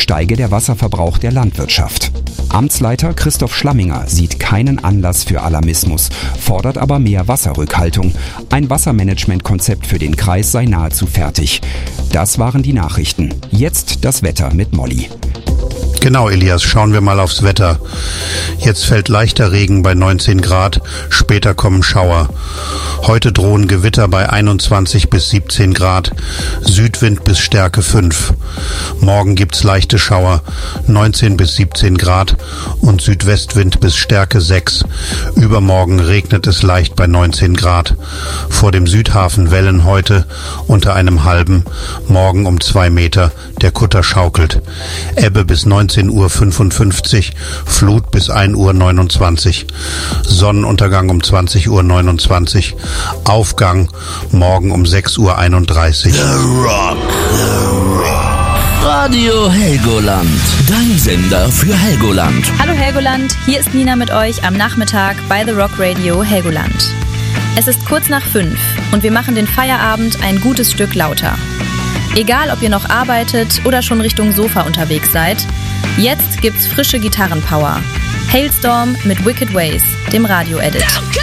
steige der Wasserverbrauch der Landwirtschaft. Amtsleiter Christoph Schlamminger sieht keinen Anlass für Alarmismus, fordert aber mehr Wasserrückhaltung. Ein Wassermanagementkonzept für den Kreis sei nahezu fertig. Das waren die Nachrichten. Jetzt das Wetter mit Molly. Genau, Elias, schauen wir mal aufs Wetter. Jetzt fällt leichter Regen bei 19 Grad, später kommen Schauer. Heute drohen Gewitter bei 21 bis 17 Grad, Südwind bis Stärke 5. Morgen gibt's leichte Schauer, 19 bis 17 Grad und Südwestwind bis Stärke 6. Übermorgen regnet es leicht bei 19 Grad. Vor dem Südhafen Wellen heute unter einem halben, morgen um 2 Meter, der Kutter schaukelt. Ebbe bis 19:55 Uhr, Flut bis 1:29 Uhr, Sonnenuntergang um 20:29 Uhr, Aufgang morgen um 6:31 Uhr. The Rock. Radio Helgoland, dein Sender für Helgoland. Hallo Helgoland, hier ist Nina mit euch am Nachmittag bei The Rock Radio Helgoland. Es ist kurz nach 5 und wir machen den Feierabend ein gutes Stück lauter. Egal, ob ihr noch arbeitet oder schon Richtung Sofa unterwegs seid, jetzt gibt's frische Gitarrenpower. Hailstorm mit Wicked Ways, dem Radio-Edit.